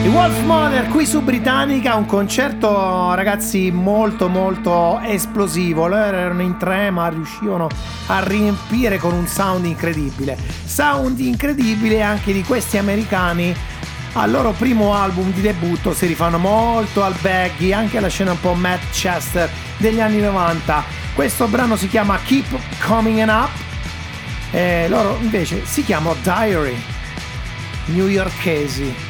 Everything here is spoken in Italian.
Wolf Mother qui su Britannica, un concerto ragazzi molto esplosivo. Loro erano in tre ma riuscivano a riempire con un sound incredibile anche di questi americani. Al loro primo album di debutto si rifanno molto al baggy, anche alla scena un po' Manchester degli anni 90. Questo brano si chiama Keep Coming Up e loro invece si chiamano Diary, newyorkesi.